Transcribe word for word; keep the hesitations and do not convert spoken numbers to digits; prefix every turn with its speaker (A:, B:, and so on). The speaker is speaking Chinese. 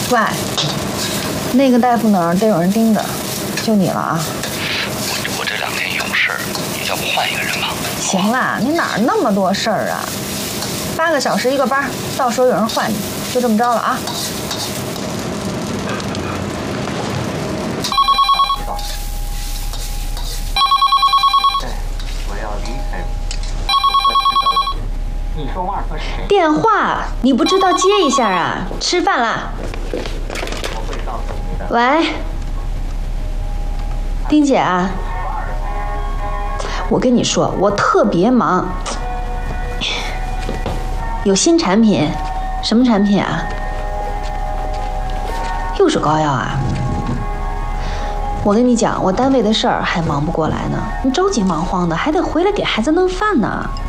A: 喂，那个大夫那儿得有人盯着，就你了啊。
B: 我我这两天有事儿，你要不换一个人吧？
A: 行啦，你哪儿那么多事儿啊？八个小时一个班，到时候有人换你，就这么着了啊。
C: 你说话和谁？
A: 电话你不知道接一下啊？吃饭啦？
C: 我会告诉你的。
A: 喂，丁姐啊，我跟你说，我特别忙，有新产品，什么产品啊？又是膏药啊？我跟你讲，我单位的事儿还忙不过来呢，你着急忙慌的，还得回来给孩子弄饭呢。